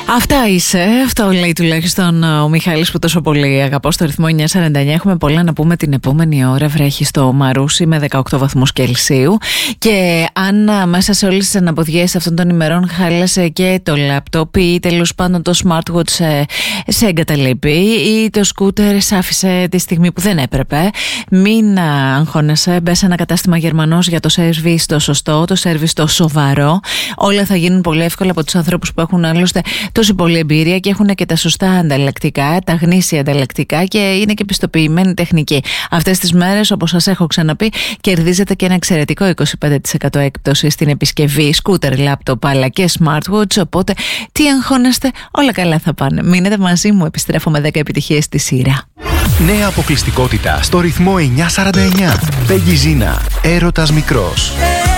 Αυτά είσαι, αυτό λέει τουλάχιστον ο Μιχάλης που τόσο πολύ αγαπώ. Στο ρυθμό 949 έχουμε πολλά να πούμε την επόμενη ώρα. Βρέχει στο Μαρούσι με 18 βαθμούς Κελσίου. Και αν μέσα σε όλες τις αναποδιές αυτών των ημερών χάλασε και το λάπτοπ ή τέλος πάντων το smartwatch σε εγκαταλείπει ή το σκούτερ σε άφησε τη στιγμή που δεν έπρεπε, μην αγχώνεσαι. Μπες σε ένα κατάστημα Γερμανός για το σέρβις το σωστό, το σέρβις το σοβαρό. Όλα θα γίνουν πολύ εύκολα από τους ανθρώπους που έχουν άλλωστε τόση πολλή εμπειρία και έχουν και τα σωστά ανταλλακτικά, τα γνήσια ανταλλακτικά και είναι και πιστοποιημένη τεχνική. Αυτές τις μέρες, όπως σας έχω ξαναπεί, κερδίζετε και ένα εξαιρετικό 25% έκπτωση στην επισκευή σκούτερ, λάπτοπ αλλά και smartwatch. Οπότε τι αγχώνεστε, όλα καλά θα πάνε. Μείνετε μαζί μου, επιστρέφω με 10 επιτυχίες στη σειρά. Νέα αποκλειστικότητα στο ρυθμό 949. Πέγγι Ζίνα, έρωτας μικρός.